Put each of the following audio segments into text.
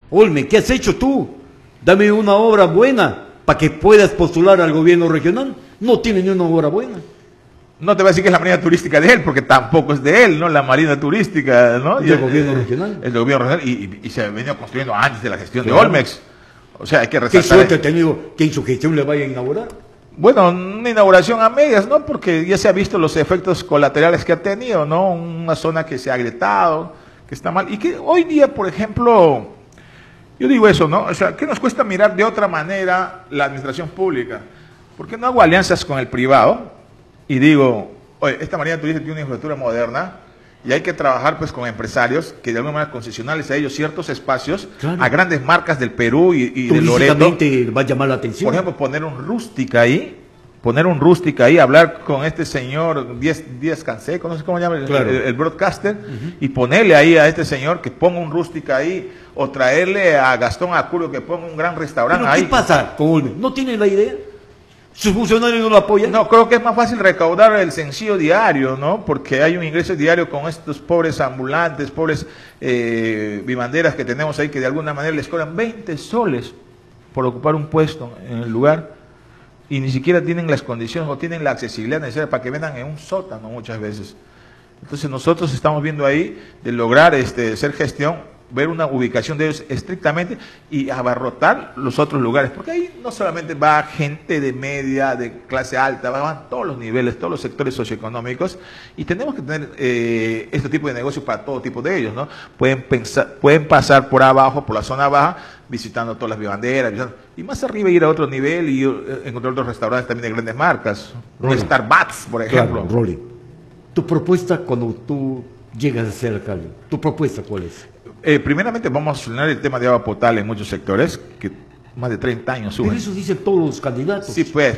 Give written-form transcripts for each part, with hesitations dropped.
Olme, ¿qué has hecho tú? Dame una obra buena para que puedas postular al gobierno regional. No tiene ni una obra buena. No te voy a decir que es la marina turística de él, porque tampoco es de él, ¿no? La marina turística, ¿no? ¿Es del gobierno regional? Es del gobierno regional y se ha venido construyendo antes de la gestión de Claro. Olmex. O sea, hay que ¿Qué resaltar. suerte ha tenido que en su gestión le vaya a inaugurar? Bueno, una inauguración a medias, ¿no? Porque ya se ha visto los efectos colaterales que ha tenido, ¿no? Una zona que se ha agrietado, que está mal. Y que hoy día, por ejemplo, yo digo eso, ¿no? O sea, ¿qué nos cuesta mirar de otra manera la administración pública? ¿Por qué no hago alianzas con el privado? Y digo, oye, esta marina turística tiene una infraestructura moderna y hay que trabajar pues con empresarios que de alguna manera concesionales a ellos ciertos espacios, claro, a grandes marcas del Perú y de Loreto. Turísticamente va a llamar la atención. Por ejemplo, poner un rústica ahí, hablar con este señor Díaz Canseco, no sé cómo se llama, claro, el broadcaster, y ponerle ahí a este señor que ponga un rústica ahí, o traerle a Gastón Acurio que ponga un gran restaurante ¿Pero ahí. qué pasa con Olme? ¿No tiene la idea? ¿Sus funcionarios no lo apoyan? No, creo que es más fácil recaudar el sencillo diario, ¿no? Porque hay un ingreso diario con estos pobres ambulantes, pobres vivanderas que tenemos ahí, que de alguna manera les cobran 20 soles por ocupar un puesto en el lugar, y ni siquiera tienen las condiciones o tienen la accesibilidad necesaria para que vendan en un sótano muchas veces. Entonces nosotros estamos viendo ahí de lograr hacer gestión, ver una ubicación de ellos estrictamente y abarrotar los otros lugares, porque ahí no solamente va gente de media, de clase alta, van todos los niveles, todos los sectores socioeconómicos, y tenemos que tener este tipo de negocios para todo tipo de ellos, ¿no? Pueden pasar por abajo, por la zona baja, visitando todas las vivanderas, y más arriba ir a otro nivel y encontrar otros restaurantes también de grandes marcas, un Starbucks, por ejemplo. Claro, Rolly. Tu propuesta cuando tú llegas a ser alcalde, ¿tu propuesta cuál es? Primeramente vamos a solucionar el tema de agua potable en muchos sectores, que más de 30 años suben. Pero eso dicen todos los candidatos. Sí, pues,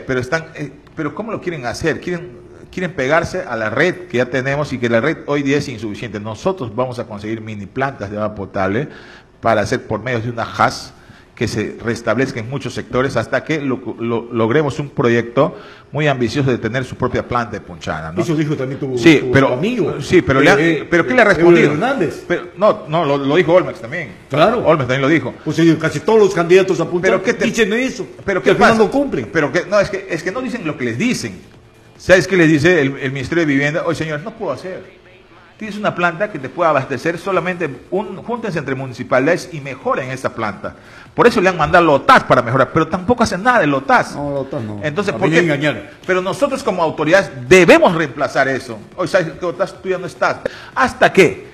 pero ¿cómo lo quieren hacer? Quieren pegarse a la red que ya tenemos y que la red hoy día es insuficiente. Nosotros vamos a conseguir mini plantas de agua potable para hacer por medio de una HAS que se restablezca en muchos sectores hasta que logremos un proyecto muy ambicioso de tener su propia planta de Punchana, ¿no? Eso dijo también tu amigo. Sí, pero ¿qué le ha respondido? Hernández. Pero, no, lo dijo Olmex también. Claro. Olmex también lo dijo. Pues casi todos los candidatos a Punchana dicen eso. Pero que al final no cumplen. Pero es que no dicen lo que les dicen. ¿Sabes qué les dice el Ministerio de Vivienda? Oye, señor, no puedo hacer. Tienes una planta que te puede abastecer solamente júntense entre municipalidades y mejoren esa planta. Por eso le han mandado LOTAS para mejorar, pero tampoco hacen nada de LOTAS. No, LOTAS no. Entonces, ¿por qué engañar? Pero nosotros como autoridades debemos reemplazar eso. Hoy sabes que LOTAS tú ya no estás. Hasta que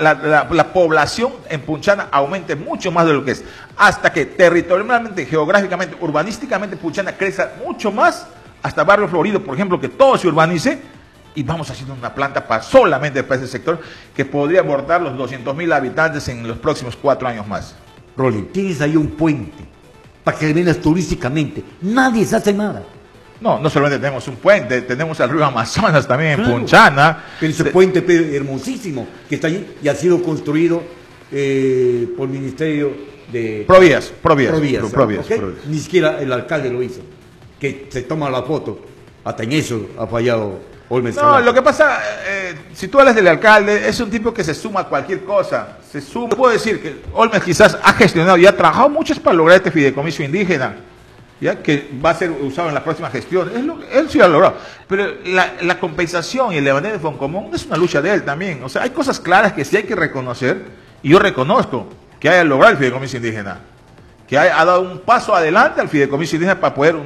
la población en Punchana aumente mucho más de lo que es. Hasta que territorialmente, geográficamente, urbanísticamente Punchana crezca mucho más, hasta Barrio Florido, por ejemplo, que todo se urbanice. Y vamos haciendo una planta solamente para ese sector que podría abordar los 200.000 habitantes en los próximos 4 años más. Rolly, tienes ahí un puente para que vengas turísticamente. Nadie se hace nada. No solamente tenemos un puente, tenemos el río Amazonas también claro, en Punchana. Pero ese puente hermosísimo que está allí y ha sido construido por el Ministerio de Provías. Ni siquiera el alcalde lo hizo. Que se toma la foto. Hasta en eso ha fallado. No, lo que pasa, si tú hablas del alcalde, es un tipo que se suma a cualquier cosa. Puedo decir que Olmex quizás ha gestionado y ha trabajado mucho para lograr este fideicomiso indígena, ya que va a ser usado en la próxima gestión. Él sí lo ha logrado. Pero la compensación y el levantamiento de fondo común es una lucha de él también. O sea, hay cosas claras que sí hay que reconocer, y yo reconozco que haya logrado el fideicomiso indígena, que ha dado un paso adelante al fideicomiso indígena para poder